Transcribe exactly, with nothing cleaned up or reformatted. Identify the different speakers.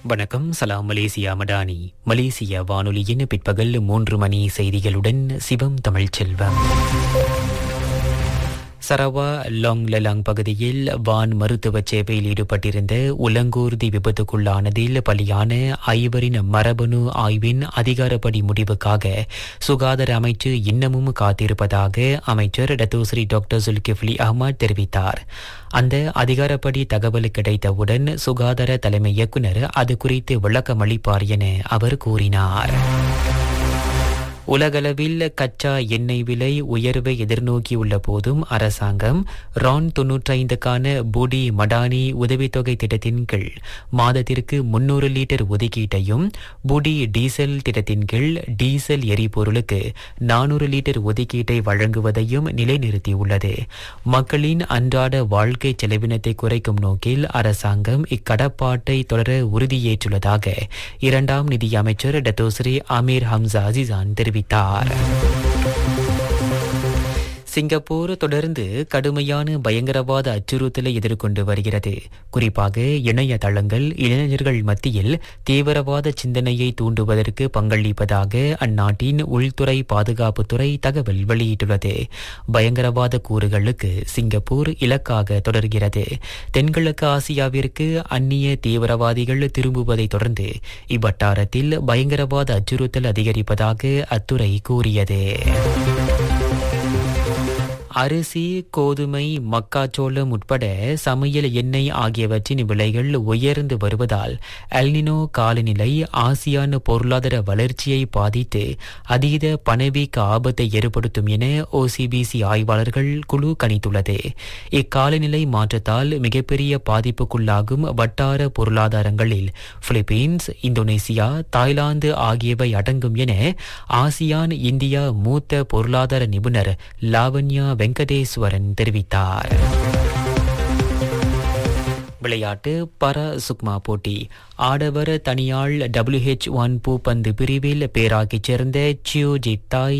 Speaker 1: வணக்கம். சலாம் மலேசியா மடானி. மலேசிய வானொலியின் பிற்பகல் மூன்று மணி செய்திகளுடன் சிவம் தமிழ்ச்செல்வம். சரவா லாங் லலாங் பகுதியில் வான் மருத்துவ சேவையில் ஈடுபட்டிருந்த உலங்கூர்தி விபத்துக்குள்ளானதில் பலியான ஐவரின் மரபணு ஆய்வின் அதிகாரப்படி முடிவுக்காக சுகாதார அமைச்சு இன்னமும் காத்திருப்பதாக அமைச்சர் டத்தோஸ்ரீ டாக்டர் சுல்கிஃப்லி அஹ்மத் தெரிவித்தார். அந்த அதிகாரப்படி தகவல் கிடைத்தவுடன் சுகாதார தலைமை இயக்குநர் அது குறித்து விளக்கமளிப்பார் என அவர் கூறினார். உலகளவில் கச்சா எண்ணெய் விலை உயர்வை எதிர்நோக்கியுள்ள போதும் அரசாங்கம் ரான் தொன்னூற்றி ஐந்துக்கான புடி மடானி உதவித்தொகை திட்டத்தின் கீழ் மாதத்திற்கு முன்னூறு லிட்டர் ஒதுக்கீட்டையும் புடி டீசல் திட்டத்தின் கீழ் டீசல் எரிபொருளுக்கு நானூறு லிட்டர் ஒதுக்கீட்டை வழங்குவதையும் நிலைநிறுத்தியுள்ளது. மக்களின் அன்றாட வாழ்க்கை செலவினத்தை குறைக்கும் நோக்கில் அரசாங்கம் இக்கடப்பாட்டை தொடர உறுதியேற்றுள்ளதாக இரண்டாம் நிதியமைச்சர் டத்தோஸ்ரீ அமீர் ஹம்சா அசிசான் தெரிவித்தார். சிங்கப்பூர் தொடர்ந்து கடுமையான பயங்கரவாத அச்சுறுத்தலை எதிர்கொண்டு வருகிறது. குறிப்பாக இணையதளங்கள் இளைஞர்கள் மத்தியில் தீவிரவாத சிந்தனையை தூண்டுவதற்கு பங்களிப்பதாக அந்நாட்டின் உள்துறை பாதுகாப்புத்துறை தகவல் வெளியிட்டுள்ளது. பயங்கரவாத கூறுகளுக்கு சிங்கப்பூர் இலக்காக தொடர்கிறது. தென்கிழக்கு ஆசியாவிற்கு அந்நிய தீவிரவாதிகள் திரும்புவதை தொடர்ந்து இவ்வட்டாரத்தில் பயங்கரவாத அச்சுறுத்தல் அதிகரிப்பதாக அத்துறை கூறியது. அரிசி, கோதுமை, மக்காச்சோளம் உட்பட சமையல் எண்ணெய் ஆகியவற்றின் விலைகள் உயர்ந்து வருவதால் எல்னினோ காலநிலை ஆசியான் பொருளாதார வளர்ச்சியை பாதித்து அதீத பணவீக்க ஆபத்தை ஏற்படுத்தும் என ஓசிபிசி ஆய்வாளர்கள் குழு கணித்துள்ளது. இக்காலநிலை மாற்றத்தால் மிகப்பெரிய பாதிப்புக்குள்ளாகும் வட்டார பொருளாதாரங்களில் பிலிப்பீன்ஸ், இந்தோனேசியா, தாய்லாந்து ஆகியவை அடங்கும் என ஆசியான் இந்தியா மூத்த பொருளாதார நிபுணர் லாவண்யா வெங்கடேஸ்வரன் தெரிவித்தார். விளையாட்டு பரா சுக்மா போட்டி. ஆடவர் தனியாள் டபிள்யூ ஹெச் ஒன் பூப்பந்து பிரிவில் பேராக்கைச் சேர்ந்த சியோ ஜித்தாய்